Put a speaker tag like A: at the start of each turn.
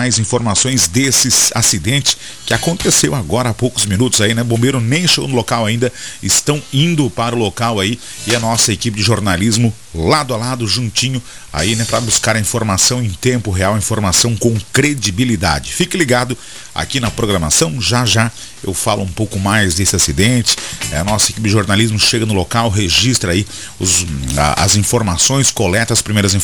A: mais informações desse acidente que aconteceu agora há poucos minutos aí, né? Bombeiro nem chegou no local ainda, estão indo para o local aí e a nossa equipe de jornalismo lado a lado, juntinho aí, né? Para buscar a informação em tempo real, informação com credibilidade. Fique ligado aqui na programação, já eu falo um pouco mais desse acidente. A nossa equipe de jornalismo chega no local, registra aí as informações, coleta as primeiras informações